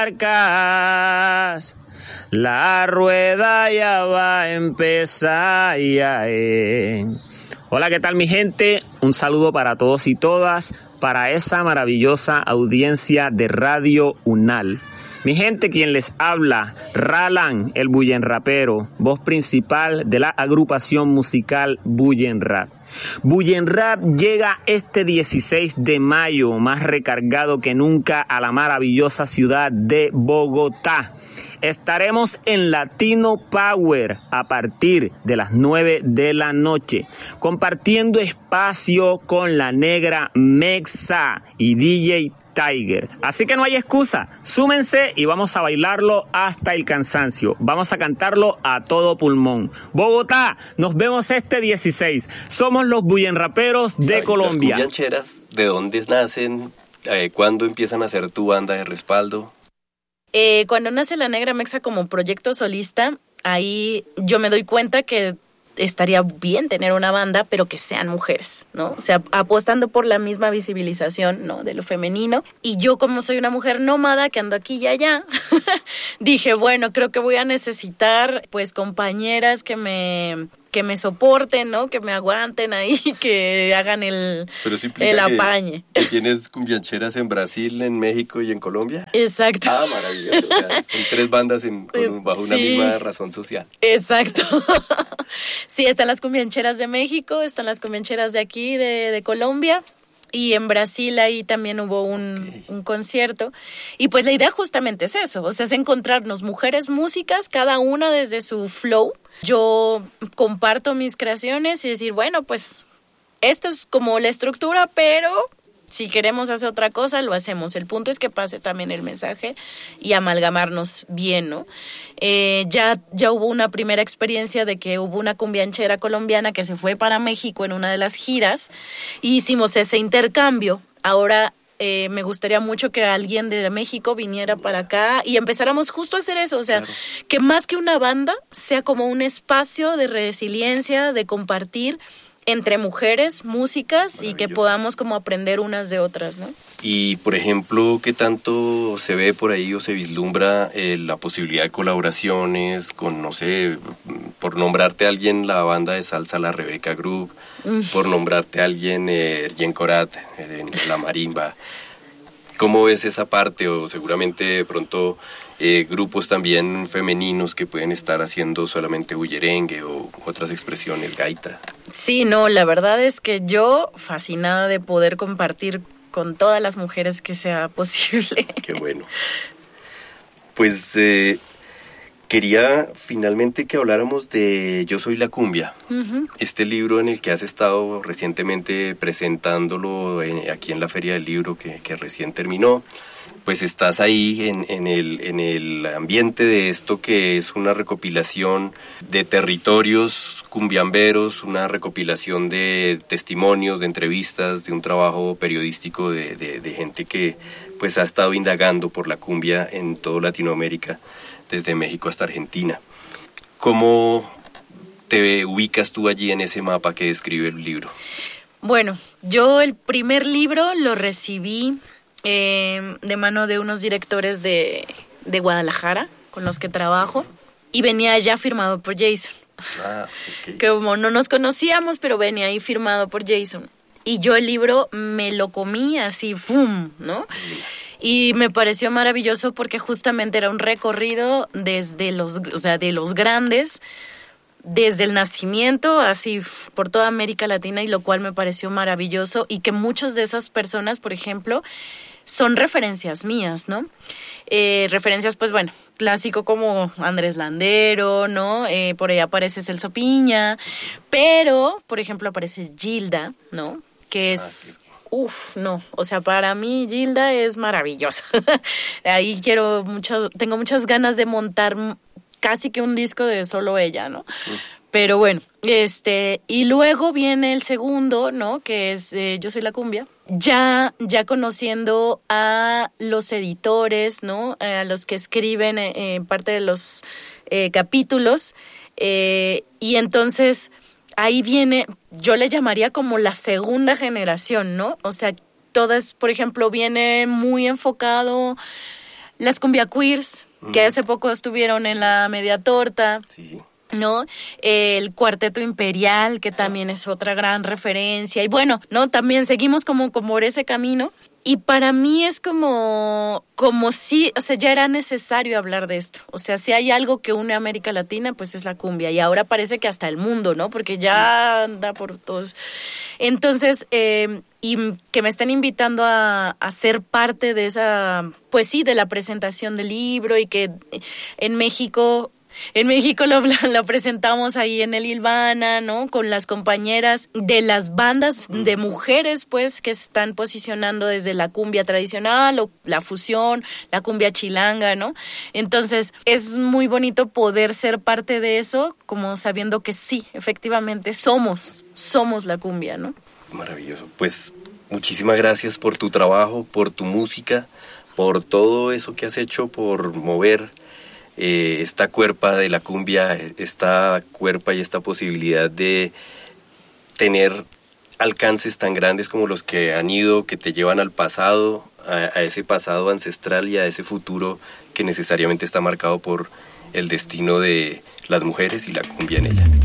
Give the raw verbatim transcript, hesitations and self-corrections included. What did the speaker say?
marcas. La rueda ya va a empezar. Ya, eh. Hola, ¿qué tal mi gente? Un saludo para todos y todas, para esa maravillosa audiencia de Radio Unal. Mi gente, quien les habla, Ralan, el Bullen Rapero, voz principal de la agrupación musical Bullen Rap. Bullen Rap llega este dieciséis de mayo, más recargado que nunca, a la maravillosa ciudad de Bogotá. Estaremos en Latino Power a partir de las nueve de la noche, compartiendo espacio con la negra Mexa y D J Tiger. Así que no hay excusa, súmense y vamos a bailarlo hasta el cansancio. Vamos a cantarlo a todo pulmón. Bogotá, nos vemos este dieciséis. Somos los Bullen Raperos de Ay, Colombia. ¿Las cumbiancheras de dónde nacen? Eh, ¿Cuándo empiezan a hacer tu banda de respaldo? Eh, cuando nace La Negra Mexa como proyecto solista, ahí yo me doy cuenta que estaría bien tener una banda, pero que sean mujeres, ¿no? O sea, apostando por la misma visibilización, ¿no? De lo femenino. Y yo, como soy una mujer nómada que ando aquí y allá, dije, bueno, creo que voy a necesitar, pues, compañeras que me... que me soporten, ¿no? Que me aguanten ahí, que hagan el, el apañe. Que, que ¿Tienes cumbiancheras en Brasil, en México y en Colombia? Exacto. Ah, maravilloso. O sea, son tres bandas en, con, bajo sí. una misma razón social. Exacto. Sí, están las cumbiancheras de México, están las cumbiancheras de aquí, de, de Colombia. Y en Brasil ahí también hubo un, okay. un concierto. Y pues la idea justamente es eso, o sea, es encontrarnos mujeres músicas, cada una desde su flow. Yo comparto mis creaciones y decir, bueno, pues esto es como la estructura, pero si queremos hacer otra cosa, lo hacemos. El punto es que pase también el mensaje y amalgamarnos bien, ¿no? Eh, ya, ya hubo una primera experiencia de que hubo una cumbianchera colombiana que se fue para México en una de las giras y hicimos ese intercambio. Ahora eh, me gustaría mucho que alguien de México viniera para acá y empezáramos justo a hacer eso, o sea, claro. que más que una banda sea como un espacio de resiliencia, de compartir entre mujeres, músicas y que podamos como aprender unas de otras, ¿no? Y, por ejemplo, ¿qué tanto se ve por ahí o se vislumbra eh, la posibilidad de colaboraciones con, no sé, por nombrarte a alguien, la banda de salsa La Rebeca Group, mm. por nombrarte a alguien, eh, Ergen Corat, eh, La Marimba? ¿Cómo ves esa parte? O seguramente de pronto eh, grupos también femeninos que pueden estar haciendo solamente bullerengue o otras expresiones, gaita. Sí, no, la verdad es que yo fascinada de poder compartir con todas las mujeres que sea posible. Qué bueno. Pues eh, quería finalmente que habláramos de Yo Soy la Cumbia, uh-huh. este libro en el que has estado recientemente presentándolo en, aquí en la Feria del Libro que, que recién terminó. Pues estás ahí en, en, el, en el ambiente de esto que es una recopilación de territorios cumbiamberos, una recopilación de testimonios, de entrevistas, de un trabajo periodístico de, de, de gente que pues ha estado indagando por la cumbia en toda Latinoamérica, desde México hasta Argentina. ¿Cómo te ubicas tú allí en ese mapa que describe el libro? Bueno, yo el primer libro lo recibí eh, de mano de unos directores de, de Guadalajara con los que trabajo y venía ya firmado por Jason. Ah, okay. Que como no nos conocíamos, pero venía ahí firmado por Jason. Y yo el libro me lo comí así, ¡fum!, ¿no? Y me pareció maravilloso porque justamente era un recorrido desde los, o sea, de los grandes, desde el nacimiento, así por toda América Latina, y lo cual me pareció maravilloso, y que muchas de esas personas, por ejemplo, son referencias mías, ¿no? Eh, referencias, pues bueno, clásico como Andrés Landero, ¿no? Eh, por ahí aparece Celso Piña, pero, por ejemplo, aparece Gilda, ¿no? Que es... Uf, no, o sea, para mí Gilda es maravillosa. Ahí quiero mucho, tengo muchas ganas de montar casi que un disco de solo ella, ¿no? Mm. Pero bueno, este, y luego viene el segundo, ¿no? Que es eh, Yo Soy la Cumbia. Ya, ya conociendo a los editores, ¿no? A los que escriben eh, parte de los eh, capítulos. Eh, y entonces ahí viene, yo le llamaría como la segunda generación, ¿no? O sea, todas, por ejemplo, viene muy enfocado las cumbia queers, mm. que hace poco estuvieron en la Media Torta. Sí. ¿No? El Cuarteto Imperial, que también es otra gran referencia. Y bueno, ¿no? También seguimos como, como por ese camino. Y para mí es como, como si, o sea, ya era necesario hablar de esto. O sea, si hay algo que une a América Latina, pues es la cumbia. Y ahora parece que hasta el mundo, ¿no? Porque ya anda por todos. Entonces, eh, y que me estén invitando a, a ser parte de esa, pues sí, de la presentación del libro, y que en México... En México lo, lo presentamos ahí en el Ilvana, ¿no? Con las compañeras de las bandas de mujeres, pues, que están posicionando desde la cumbia tradicional o la fusión, la cumbia chilanga, ¿no? Entonces, es muy bonito poder ser parte de eso, como sabiendo que sí, efectivamente, somos, somos la cumbia, ¿no? Maravilloso. Pues, muchísimas gracias por tu trabajo, por tu música, por todo eso que has hecho, por mover... Eh, esta cuerpa de la cumbia, esta cuerpa y esta posibilidad de tener alcances tan grandes como los que han ido, que te llevan al pasado, a, a ese pasado ancestral y a ese futuro que necesariamente está marcado por el destino de las mujeres y la cumbia en ella.